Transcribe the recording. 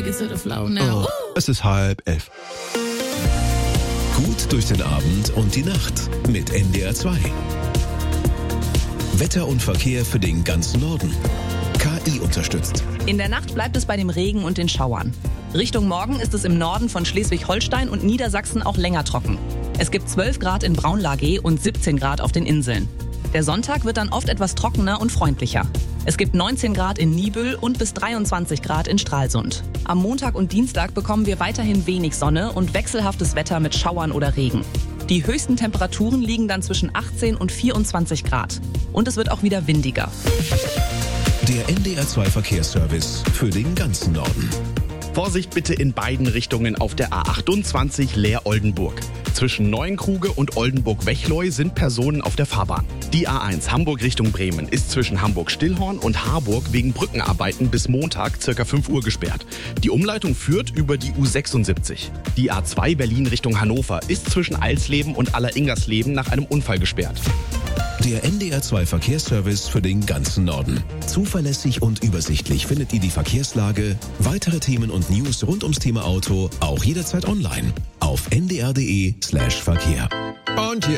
take it to the floor now. Es ist 10:30. Gut durch den Abend und die Nacht mit NDR 2. Wetter und Verkehr für den ganzen Norden. KI unterstützt. In der Nacht bleibt es bei dem Regen und den Schauern. Richtung Morgen ist es im Norden von Schleswig-Holstein und Niedersachsen auch länger trocken. Es gibt 12 Grad in Braunlage und 17 Grad auf den Inseln. Der Sonntag wird dann oft etwas trockener und freundlicher. Es gibt 19 Grad in Niebüll und bis 23 Grad in Stralsund. Am Montag und Dienstag bekommen wir weiterhin wenig Sonne und wechselhaftes Wetter mit Schauern oder Regen. Die höchsten Temperaturen liegen dann zwischen 18 und 24 Grad. Und es wird auch wieder windiger. Der NDR 2 Verkehrsservice für den ganzen Norden. Vorsicht bitte in beiden Richtungen auf der A28 Leer-Oldenburg. Zwischen Neuenkruge und Oldenburg-Wechleu sind Personen auf der Fahrbahn. Die A1 Hamburg Richtung Bremen ist zwischen Hamburg-Stillhorn und Harburg wegen Brückenarbeiten bis Montag ca. 5 Uhr gesperrt. Die Umleitung führt über die U76. Die A2 Berlin Richtung Hannover ist zwischen Alsleben und Aller-Ingersleben nach einem Unfall gesperrt. Der NDR 2 Verkehrsservice für den ganzen Norden. Zuverlässig und übersichtlich findet ihr die Verkehrslage, weitere Themen und News rund ums Thema Auto auch jederzeit online auf ndr.de/Verkehr. Und hier